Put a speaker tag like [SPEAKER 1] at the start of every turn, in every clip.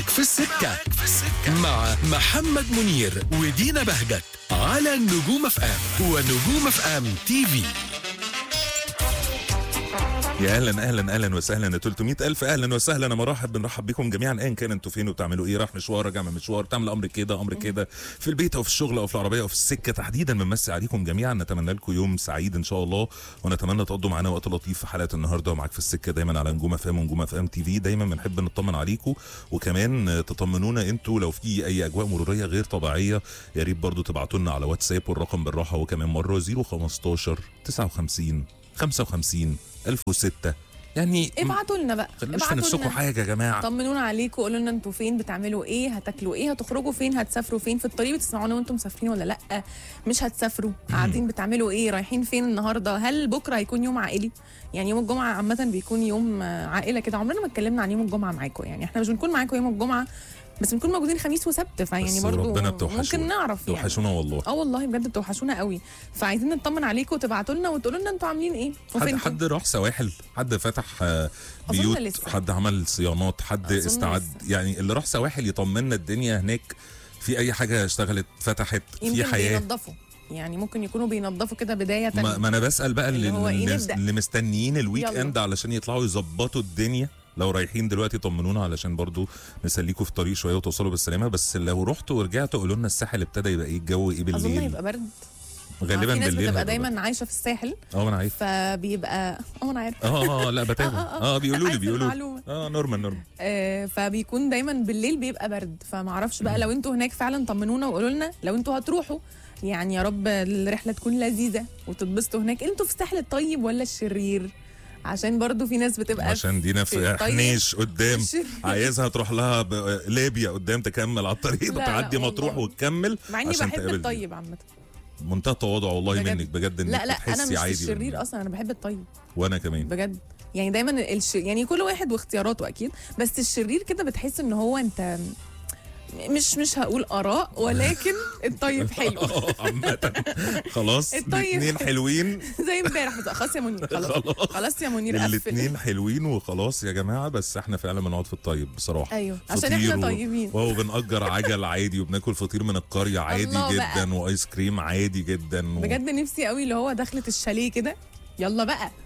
[SPEAKER 1] في السكة مع محمد منير ودينا بهجت على نجوم اف ام ونجوم اف ام تي في.
[SPEAKER 2] يا اهلا وسهلا 300,000 اهلا وسهلا بنرحب بكم جميعا ايا كان انتوا فين وبتعملوا ايه، رايح مشوار راجع من مشوار، تعمل امر كده في البيت او في الشغل او في العربيه او في السكه تحديدا. بنمسي عليكم جميعا، نتمنى لكم يوم سعيد ان شاء الله، ونتمنى تقضوا معانا وقت لطيف في حلقه النهارده ومعاك في السكه دايما على نجوم اف ام ونجوم اف ام تي في. دايما بنحب نطمن عليكم وكمان تطمنونا انتوا لو في اي اجواء مروريه غير طبيعيه، يا ريت برضو تبعتوا لنا على واتساب والرقم بالراحه وكمان مره 015 59 55 1006. يعني
[SPEAKER 3] ابعتوا لنا بقى،
[SPEAKER 2] خلوش في نفسكم حاجه يا جماعه،
[SPEAKER 3] طمنونا عليكم، قولوا لنا انتوا فين، بتعملوا ايه، هتاكلوا ايه، هتخرجوا فين، هتسافروا فين، في الطريق بتسمعونا وانتم مسافرين ولا لا، مش هتسافروا، قاعدين بتعملوا ايه، رايحين فين النهارده، هل بكره هيكون يوم عائلي؟ يعني يوم الجمعه عامه بيكون يوم عائله كده، عمرنا ما اتكلمنا عن يوم الجمعه معاكم، يعني احنا مش بنكون معاكم يوم الجمعه بس بنكون موجودين خميس وسبت، فيعني برضو ممكن نعرف يعني.
[SPEAKER 2] بتوحشونا والله.
[SPEAKER 3] والله بجد بتوحشونا قوي، فعايزين نطمن عليكم وتبعتوا لنا وتقولوا لنا انتوا عاملين ايه وفين.
[SPEAKER 2] حد راح سواحل، حد فتح بيوت، حد عمل صيانات، حد استعد يعني اللي راح سواحل يطمنا الدنيا هناك في اي حاجه اشتغلت فتحت في حياه.
[SPEAKER 3] بينظفوا يعني ممكن يكونوا بينظفوا كده بدايه
[SPEAKER 2] ما انا بسال بقى اللي مستنيين الويك اند علشان يطلعوا يظبطوا الدنيا. لو رايحين دلوقتي طمنونا علشان برضو نسليكوا في الطريق شويه وتوصلوا بالسلامه. بس لو رحتوا ورجعتوا قولوا لنا الساحل ابتدى يبقى ايه الجو ايه بالليل؟
[SPEAKER 3] اظن هيبقى برد
[SPEAKER 2] غالبا بالليل.
[SPEAKER 3] في ناس بتبقى دايما عايشه في الساحل.
[SPEAKER 2] انا عارف.
[SPEAKER 3] فبيبقى انا عارف.
[SPEAKER 2] لا بتابع. بيقولوا لي نورمال.
[SPEAKER 3] فبيكون دايما بالليل بيبقى برد، فما اعرفش بقى لو انتوا هناك فعلا طمنونا وقولوا لنا لو انتوا هتروحوا، يعني يا رب الرحله تكون لذيذه وتتبسطوا هناك. انتوا في الساحل الطيب ولا الشرير؟ عشان برضو في ناس بتبقى
[SPEAKER 2] عشان دينا في حنيش قدام عايزها تروح لها ليبيا قدام تكمل على الطريق تعدي مطروح وتكمل.
[SPEAKER 3] مع اني بحب الطيب عامه،
[SPEAKER 2] منتهى التواضع والله منك بجد انك
[SPEAKER 3] لا
[SPEAKER 2] انا
[SPEAKER 3] مش
[SPEAKER 2] عادي
[SPEAKER 3] الشرير اصلا، انا بحب الطيب
[SPEAKER 2] وانا كمان
[SPEAKER 3] بجد. يعني دايما يعني كل واحد واختياراته اكيد، بس الشرير كده بتحس ان هو انت مش هقول اراء ولكن الطيب حلو
[SPEAKER 2] عامه. خلاص الاثنين حلوين
[SPEAKER 3] زي امبارح. خلاص يا منير، خلاص يا منير قفل.
[SPEAKER 2] الاثنين حلوين وخلاص يا جماعه، بس احنا فعلا بنقعد في الطيب بصراحه.
[SPEAKER 3] ايوه عشان احنا طيبين
[SPEAKER 2] وبنأجر عجل عادي وبناكل فطير من القريه عادي جدا وايس كريم عادي جدا
[SPEAKER 3] بجد نفسي قوي اللي هو دخلة الشاليه كده. يلا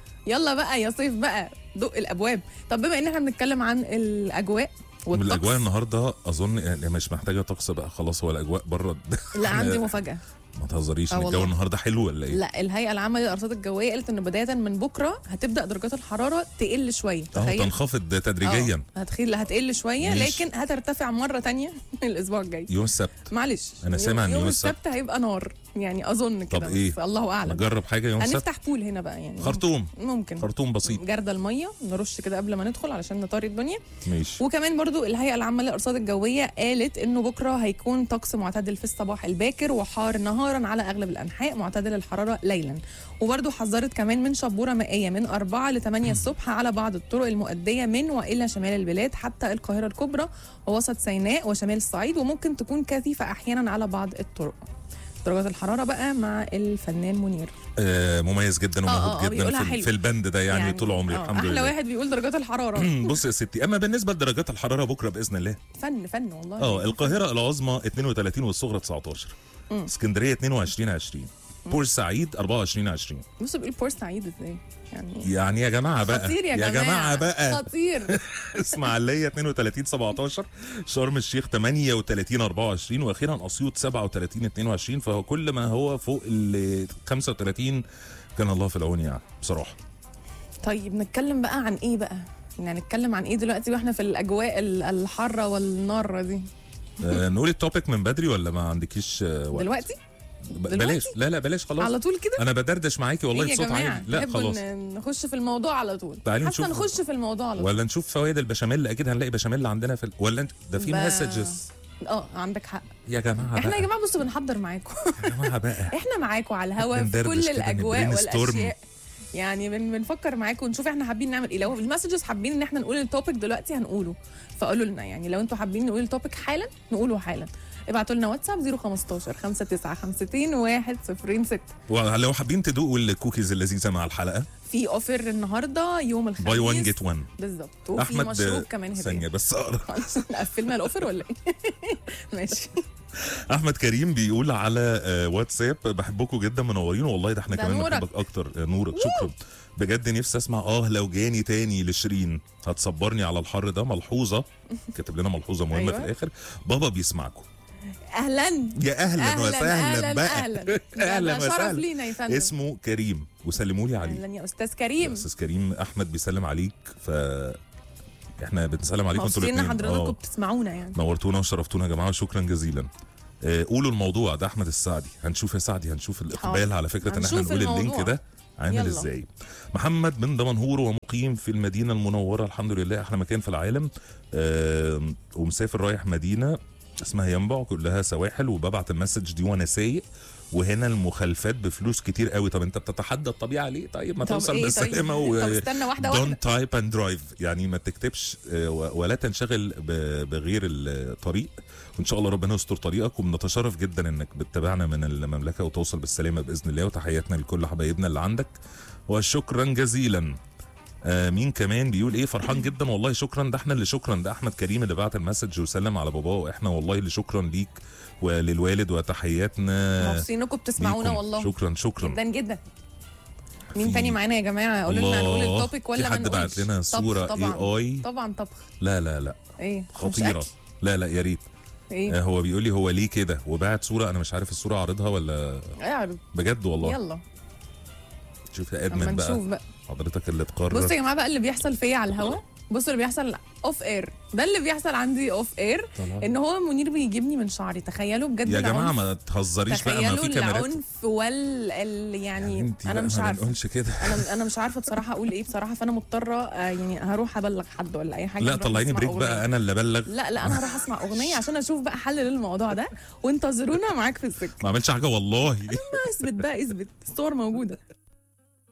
[SPEAKER 3] بقى يا صيف بقى دق الابواب. طب بما ان احنا بنتكلم عن الاجواء والطقس،
[SPEAKER 2] الاجواء النهارده اظن يعني مش محتاجه طقس بقى خلاص، هو الاجواء بره.
[SPEAKER 3] لا عندي مفاجاه،
[SPEAKER 2] ما تهزريش ان الجو النهارده حلو ولا ايه؟
[SPEAKER 3] لا الهيئه العامه للارصاد الجويه قالت ان بدايه من بكره هتبدا درجات الحراره تقل شويه.
[SPEAKER 2] تنخفض تدريجيا.
[SPEAKER 3] هتقل شويه لكن هترتفع مره تانية الاسبوع الجاي
[SPEAKER 2] يوم السبت.
[SPEAKER 3] معلش
[SPEAKER 2] انا سامع ان
[SPEAKER 3] يوم السبت هيبقى نار يعني اظن كده.
[SPEAKER 2] طب ايه؟
[SPEAKER 3] الله اعلم.
[SPEAKER 2] نجرب حاجه يوم السبت.
[SPEAKER 3] هنفتح بول هنا بقى يعني ممكن
[SPEAKER 2] خرطوم بسيط،
[SPEAKER 3] جرد الميه نرش كده قبل ما ندخل علشان نطري الدنيا.
[SPEAKER 2] ماشي.
[SPEAKER 3] وكمان برضو الهيئه العامه للارصاد الجويه قالت انه بكره هيكون طقس معتدل في الصباح الباكر وحار نهارا على اغلب الانحاء، معتدل الحراره ليلا. وبرضو حذرت كمان من شبوره مائيه من 4 ل 8 الصبح على بعض الطرق المؤديه من والى شمال البلاد حتى القاهره الكبرى ووسط سيناء وشمال الصعيد، وممكن تكون كثيفه احيانا على بعض الطرق. درجات الحراره بقى مع الفنان منير.
[SPEAKER 2] مميز جدا وموهوب جدا في البند ده يعني طول عمري الحمد لله.
[SPEAKER 3] احلى واحد بيقول درجات الحراره.
[SPEAKER 2] بص يا ستي، اما بالنسبه لدرجات الحراره بكره باذن الله
[SPEAKER 3] فن والله.
[SPEAKER 2] القاهره العظمى 32 والصغرى 19. اسكندريه 22 20. بورسعيد 24 20.
[SPEAKER 3] بص بيقول بورسعيد ازاي
[SPEAKER 2] يعني يا جماعه بقى
[SPEAKER 3] خطير يا
[SPEAKER 2] جماعه بقى
[SPEAKER 3] خطير.
[SPEAKER 2] اسماعيليه 32 17. شرم الشيخ 38 24. واخيرا اسيوط 37 22. فهو كل ما هو فوق ال 35 كان الله في العون يعني بصراحه.
[SPEAKER 3] طيب نتكلم بقى عن ايه بقى؟ يعني نتكلم عن ايه دلوقتي واحنا في الاجواء الحاره والنار دي؟
[SPEAKER 2] نقول التوبيك من بدري ولا ما عندكيش وقت
[SPEAKER 3] دلوقتي؟
[SPEAKER 2] بلاش لا بلاش خلاص
[SPEAKER 3] على طول كده.
[SPEAKER 2] انا بدردش معاكي والله بصوت عالي. لا خلاص
[SPEAKER 3] نخش في الموضوع على طول.
[SPEAKER 2] حتى
[SPEAKER 3] نخش في الموضوع على طول
[SPEAKER 2] ولا نشوف فوائد البشاميل. اكيد هنلاقي بشاميل عندنا ولا ده في مسجز.
[SPEAKER 3] عندك حق
[SPEAKER 2] يا جماعه
[SPEAKER 3] احنا بقى. يا جماعه بصوا بنحضر معاكم
[SPEAKER 2] يا جماعه بقى
[SPEAKER 3] احنا معاكم على الهوا في كل الاجواء والاشياء. يعني بنفكر معاكم ونشوف احنا حابين نعمل ايه. لو المسجز حابين ان احنا نقول التوبيك دلوقتي هنقوله، فقولوا لنا يعني لو انتوا حابين نقول التوبيك حالا نقوله حالا. ابعتوا لنا واتساب 015 5952 106.
[SPEAKER 2] ولو حابين تدوقوا الكوكيز اللذيذه مع الحلقه
[SPEAKER 3] في اوفر النهارده يوم الخميس
[SPEAKER 2] باي 1 جيت 1
[SPEAKER 3] بالظبط، وفي مشروب كمان هديه.
[SPEAKER 2] ثانيه بس اقرا
[SPEAKER 3] قفلنا الاوفر ولا ايه؟ ماشي.
[SPEAKER 2] احمد كريم بيقول على واتساب بحبكم جدا منورين والله، ده احنا
[SPEAKER 3] ده
[SPEAKER 2] كمان
[SPEAKER 3] نورك.
[SPEAKER 2] بنحبك اكتر. نورك شكرا بجد. نفسي اسمع لو جاني تاني لشيرين هتصبرني على الحر ده. ملحوظه كاتب لنا ملحوظه مهمه
[SPEAKER 3] أيوة.
[SPEAKER 2] في الاخر، بابا بيسمعكم.
[SPEAKER 3] اهلا
[SPEAKER 2] يا اهلا وسهلا بقى.
[SPEAKER 3] اهلا
[SPEAKER 2] اهلا
[SPEAKER 3] ده شرف
[SPEAKER 2] وسهلا.
[SPEAKER 3] لينا يا فندم.
[SPEAKER 2] اسمه كريم وسلموا لي عليه.
[SPEAKER 3] اهلا يا استاذ كريم.
[SPEAKER 2] استاذ كريم احمد بيسلم عليك، ف احنا بنسلم عليكم انتوا
[SPEAKER 3] مبسوطين ان
[SPEAKER 2] الاثنين.
[SPEAKER 3] حضراتكم بتسمعونا يعني.
[SPEAKER 2] نورتونا وشرفتونا يا جماعه، شكرا جزيلا. قولوا الموضوع ده احمد السعدي. هنشوف يا سعدي، هنشوف الاقبال على فكره ان احنا
[SPEAKER 3] هنشوف
[SPEAKER 2] نقول
[SPEAKER 3] الموضوع.
[SPEAKER 2] اللينك ده عامل
[SPEAKER 3] يلا.
[SPEAKER 2] ازاي. محمد من دمنهور ومقيم في المدينه المنوره، الحمد لله احلى مكان في العالم. ومسافر رايح مدينه اسمها ينبع كلها سواحل، وببعت المسج دي وانا سايق، وهنا المخالفات بفلوس كتير قوي. طب انت بتتحدى الطبيعه ليه؟ طيب ما
[SPEAKER 3] طب
[SPEAKER 2] توصل
[SPEAKER 3] إيه
[SPEAKER 2] بالسلامه
[SPEAKER 3] طب استنى واحده
[SPEAKER 2] دونت تايب اند درايف، يعني ما تكتبش ولا تنشغل بغير الطريق، وان شاء الله ربنا يستر طريقك. وبنتشرف جدا انك بتتابعنا من المملكه وتوصل بالسلامه باذن الله، وتحياتنا لكل حبايبنا اللي عندك وشكرا جزيلا. مين كمان بيقول ايه؟ فرحان جدا والله شكرا. ده احنا اللي شكرا، ده احمد كريم اللي بعت المسج وسلم على باباه، واحنا والله اللي شكرا ليك وللوالد وتحياتنا.
[SPEAKER 3] مبسوطين انكم بتسمعونا
[SPEAKER 2] ليكم.
[SPEAKER 3] والله.
[SPEAKER 2] شكرا
[SPEAKER 3] جدا جدا. مين تاني معانا يا جماعه؟ قولوا لنا هنقول التوبيك ولا
[SPEAKER 2] في حد بعت لنا صوره اي
[SPEAKER 3] طبعا طبخ.
[SPEAKER 2] لا
[SPEAKER 3] ايه
[SPEAKER 2] خطيره. لا يا ريت.
[SPEAKER 3] ايه
[SPEAKER 2] هو بيقول لي هو ليه كده، وبعت صوره انا مش عارف الصوره عارضها ولا
[SPEAKER 3] اعرض
[SPEAKER 2] بجد والله.
[SPEAKER 3] يلا
[SPEAKER 2] شوف يا
[SPEAKER 3] اما
[SPEAKER 2] ادمن
[SPEAKER 3] نشوف بقى.
[SPEAKER 2] حضرتك اللي تقرر.
[SPEAKER 3] بصوا يا جماعه بقى اللي بيحصل فيا على الهوا، بصوا اللي بيحصل اوف اير، ده اللي بيحصل عندي اوف اير، ان هو منير بيجيبني من شعري. تخيلوا بجد
[SPEAKER 2] يا
[SPEAKER 3] العنف.
[SPEAKER 2] جماعه ما تهزريش بقى، ما في كاميرات.
[SPEAKER 3] العنف يعني انا مش
[SPEAKER 2] ما
[SPEAKER 3] عارفه.
[SPEAKER 2] نقولش كده.
[SPEAKER 3] انا مش عارفه بصراحه اقول ايه بصراحه، فانا مضطره يعني هروح ابلغ حد ولا اي حاجه.
[SPEAKER 2] لا
[SPEAKER 3] نروح
[SPEAKER 2] طلعيني
[SPEAKER 3] نسمع
[SPEAKER 2] بريك
[SPEAKER 3] أغنية.
[SPEAKER 2] بقى، انا اللي ابلغ.
[SPEAKER 3] لا انا هروح اسمع اغنيه عشان اشوف بقى حل للموضوع ده، وانتظرونا معاك في السكه.
[SPEAKER 2] ما عملش حاجه والله.
[SPEAKER 3] اثبت بقى، اثبت، الصور موجوده.